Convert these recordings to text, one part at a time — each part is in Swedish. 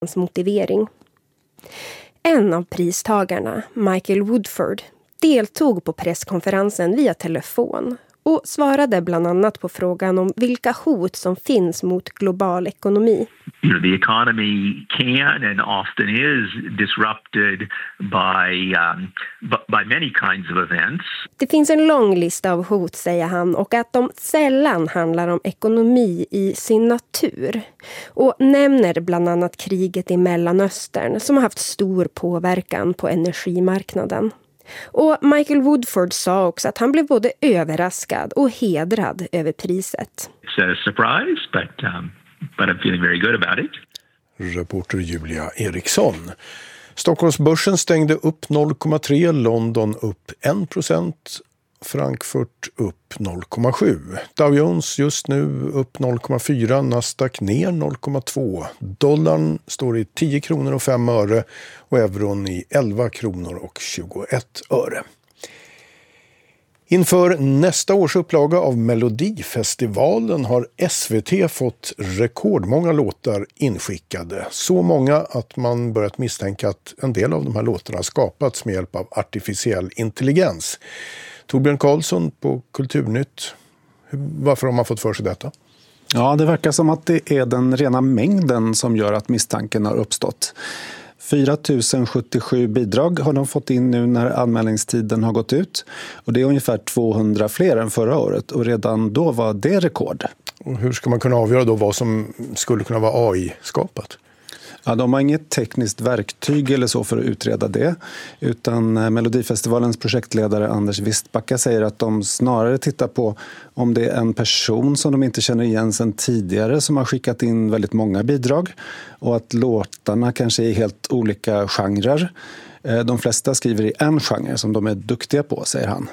hans motivering. En av pristagarna, Michael Woodford, deltog på presskonferensen via telefon och svarade bland annat på frågan om vilka hot som finns mot global ekonomi. The economy can and often is disrupted by many kinds of events. Det finns en lång lista av hot, säger han, och att de sällan handlar om ekonomi i sin natur. Och nämner bland annat kriget i Mellanöstern som har haft stor påverkan på energimarknaden. Och Michael Woodford sa också att han blev både överraskad och hedrad över priset. It's a surprise, but I'm feeling very good about it. Reporter Julia Eriksson. Stockholmsbörsen stängde upp 0,3, London upp 1%, Frankfurt upp 0,7. Dow Jones just nu upp 0,4, Nasdaq ner 0,2. Dollarn står i 10 kronor och 5 öre och euron i 11 kronor och 21 öre. Inför nästa års upplaga av Melodifestivalen har SVT fått rekordmånga låtar inskickade. Så många att man börjat misstänka att en del av de här låtarna har skapats med hjälp av artificiell intelligens. Torbjörn Karlsson på Kulturnytt. Varför har man fått för sig detta? Ja, det verkar som att det är den rena mängden som gör att misstanken har uppstått. 4 077 bidrag har de fått in nu när anmälningstiden har gått ut. Och det är ungefär 200 fler än förra året och redan då var det rekord. Och hur ska man kunna avgöra då vad som skulle kunna vara AI-skapat? Ja, de har inget tekniskt verktyg eller så för att utreda det, utan Melodifestivalens projektledare Anders Wistbacka säger att de snarare tittar på om det är en person som de inte känner igen sedan tidigare som har skickat in väldigt många bidrag och att låtarna kanske är helt olika genrer. De flesta skriver i en genre som de är duktiga på, säger han.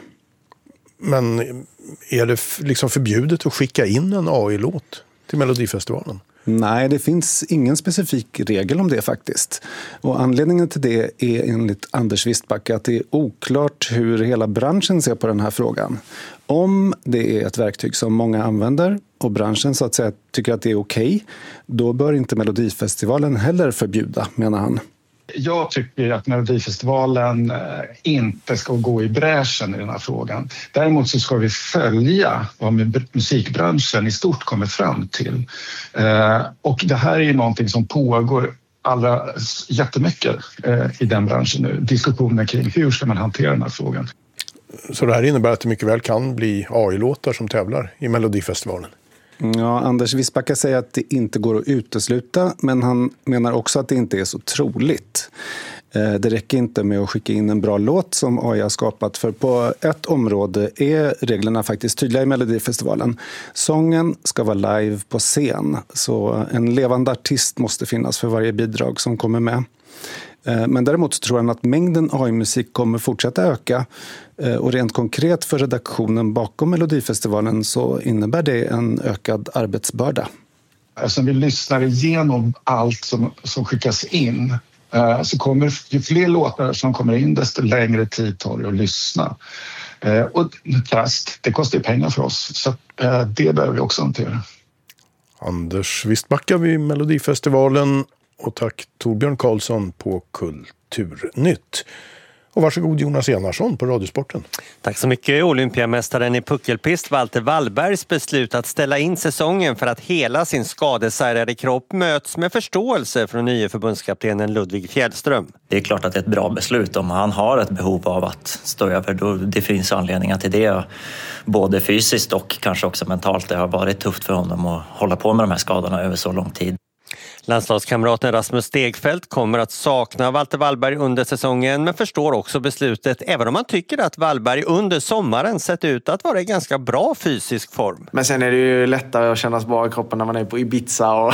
Men är det liksom förbjudet att skicka in en AI-låt till Melodifestivalen? Nej, det finns ingen specifik regel om det faktiskt. Och anledningen till det är enligt Anders Wistbacka att det är oklart hur hela branschen ser på den här frågan. Om det är ett verktyg som många använder och branschen så att säga tycker att det är okej, då bör inte Melodifestivalen heller förbjuda, menar han. Jag tycker att Melodifestivalen inte ska gå i bräschen i den här frågan. Däremot så ska vi följa vad musikbranschen i stort kommer fram till. Och det här är ju någonting som pågår jättemycket i den branschen nu. Diskussioner kring hur ska man hantera den här frågan. Så det här innebär att det mycket väl kan bli AI-låtar som tävlar i Melodifestivalen? Ja, Anders Wistbacka säger att det inte går att utesluta, men han menar också att det inte är så troligt. Det räcker inte med att skicka in en bra låt som AI har skapat, för på ett område är reglerna faktiskt tydliga i Melodifestivalen. Sången ska vara live på scen, så en levande artist måste finnas för varje bidrag som kommer med. Men däremot tror han att mängden AI-musik kommer fortsätta öka och rent konkret för redaktionen bakom Melodifestivalen så innebär det en ökad arbetsbörda. Alltså vi lyssnar igenom allt som skickas in så kommer ju fler låtar som kommer in desto längre tid tar det att lyssna. Och det kostar ju pengar för oss så det behöver vi också hantera. Anders Wistbacka vid Melodifestivalen och tack Torbjörn Karlsson på Kulturnytt. Och varsågod Jonas Enarsson på Radiosporten. Tack så mycket. Olympiamästaren i puckelpist Walter Wallbergs beslut att ställa in säsongen för att hela sin skadesärade kropp möts med förståelse från nye förbundskaptenen Ludvig Fjällström. Det är klart att det är ett bra beslut om han har ett behov av att stå över. Då det finns anledningar till det, både fysiskt och kanske också mentalt. Det har varit tufft för honom att hålla på med de här skadorna över så lång tid. Landslagskamraten Rasmus Stegfeldt kommer att sakna Walter Wallberg under säsongen men förstår också beslutet även om man tycker att Wallberg under sommaren sett ut att vara i ganska bra fysisk form. Men sen är det ju lättare att kännas bra i kroppen när man är på Ibiza och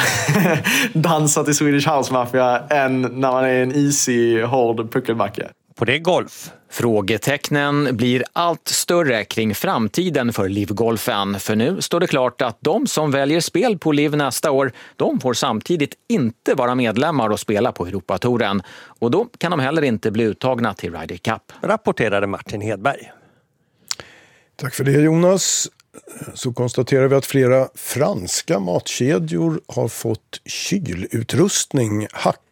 dansar till Swedish House Mafia än när man är en easy, hård puckelbacke. På det golf. Frågetecknen blir allt större kring framtiden för LIV-golfen. För nu står det klart att de som väljer spel på LIV nästa år, de får samtidigt inte vara medlemmar och spela på Europatouren. Och då kan de heller inte bli uttagna till Ryder Cup. Rapporterade Martin Hedberg. Tack för det Jonas. Så konstaterar vi att flera franska matkedjor har fått kylutrustning hackad